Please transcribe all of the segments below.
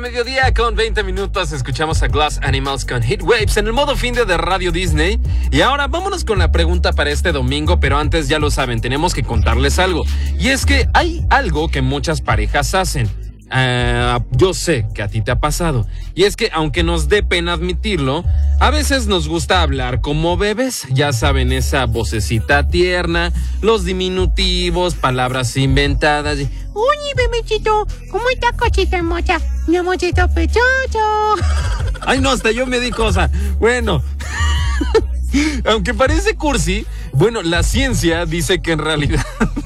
Mediodía con 20 minutos, escuchamos a Glass Animals con Heat Waves en el modo fin de Radio Disney. Y ahora vámonos con la pregunta para este domingo, pero antes ya lo saben, tenemos que contarles algo. Y es que hay algo que muchas parejas hacen. Yo sé que a ti te ha pasado. Y es que aunque nos dé pena admitirlo, a veces nos gusta hablar como bebés. Ya saben, esa vocecita tierna, los diminutivos, palabras inventadas. Uy, bebecito, ¿cómo está cosita hermosa? Mi amorcito pechocho. Ay, no, hasta yo me di cosa. Bueno, aunque parece cursi, bueno, la ciencia dice que en realidad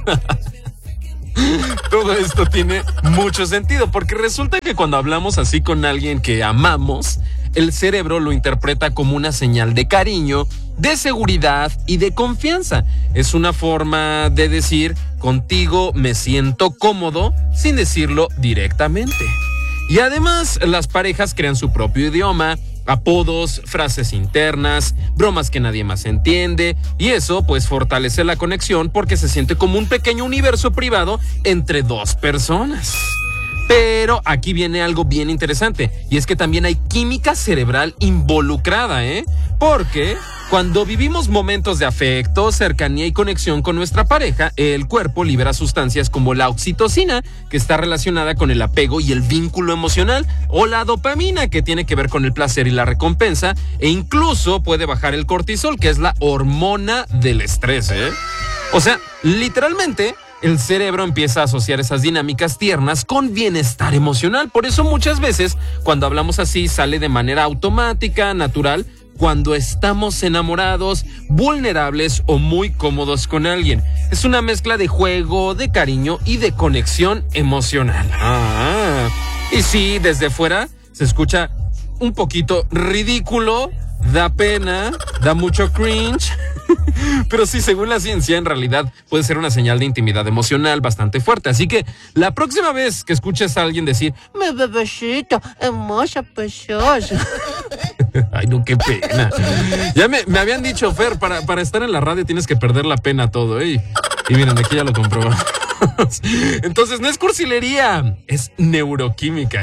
todo esto tiene mucho sentido, porque resulta que cuando hablamos así con alguien que amamos, el cerebro lo interpreta como una señal de cariño, de seguridad y de confianza. Es una forma de decir, contigo me siento cómodo, sin decirlo directamente. Y además, las parejas crean su propio idioma, apodos, frases internas, bromas que nadie más entiende, y eso pues fortalece la conexión porque se siente como un pequeño universo privado entre dos personas. Pero aquí viene algo bien interesante, y es que también hay química cerebral involucrada, porque cuando vivimos momentos de afecto, cercanía y conexión con nuestra pareja, el cuerpo libera sustancias como la oxitocina, que está relacionada con el apego y el vínculo emocional, o la dopamina, que tiene que ver con el placer y la recompensa, e incluso puede bajar el cortisol, que es la hormona del estrés, O sea, literalmente, el cerebro empieza a asociar esas dinámicas tiernas con bienestar emocional. Por eso muchas veces, cuando hablamos así, sale de manera automática, natural, cuando estamos enamorados, vulnerables o muy cómodos con alguien. Es una mezcla de juego, de cariño y de conexión emocional. Y sí, desde fuera se escucha un poquito ridículo, da pena, da mucho cringe. Pero sí, según la ciencia, en realidad puede ser una señal de intimidad emocional bastante fuerte. Así que la próxima vez que escuches a alguien decir, mi bebecito, hermosa, preciosa. Ay, no, qué pena. Ya me habían dicho, Fer, para estar en la radio tienes que perder la pena todo, Y miren, aquí ya lo comprobamos. Entonces no es cursilería, es neuroquímica,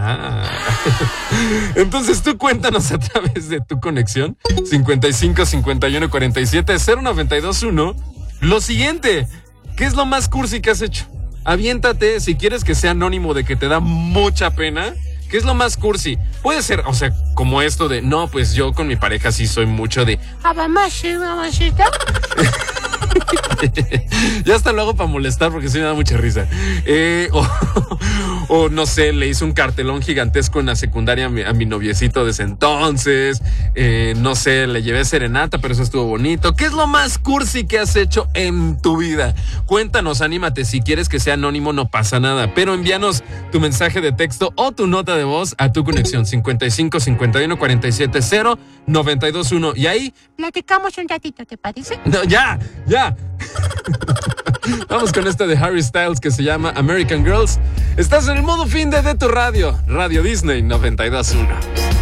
Entonces tú cuéntanos a través de tu conexión 55 51 47 0921 lo siguiente. ¿Qué es lo más cursi que has hecho? Aviéntate, si quieres que sea anónimo de que te da mucha pena. ¿Qué es lo más cursi? Puede ser, o sea, como esto de, no, pues yo con mi pareja sí soy mucho de, mamacita. Ya hasta lo hago para molestar porque sí me da mucha risa. O no sé, le hice un cartelón gigantesco en la secundaria a mi noviecito de ese entonces. No sé, le llevé serenata, pero eso estuvo bonito. ¿Qué es lo más cursi que has hecho en tu vida? Cuéntanos, anímate. Si quieres que sea anónimo, no pasa nada. Pero envíanos tu mensaje de texto o tu nota de voz a tu conexión 55 51 47 0921. Y ahí platicamos un ratito, ¿te parece? No, ya. Vamos con esta de Harry Styles que se llama American Girls. Estás en el modo fin de tu radio, Radio Disney 92.1.